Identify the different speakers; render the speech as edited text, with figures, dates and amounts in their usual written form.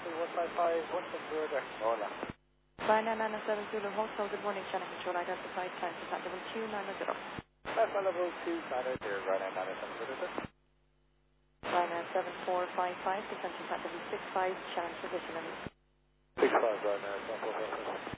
Speaker 1: what's the further? Hola.
Speaker 2: Ryanair 97 Zulu Hotel, good morning, channel control identified, time to contact level 290.
Speaker 1: That's level 290, Ryanair 97 Zulu.
Speaker 2: Ryanair 7455, descent to contact level 65, channel position.
Speaker 1: 65, Ryanair 7455.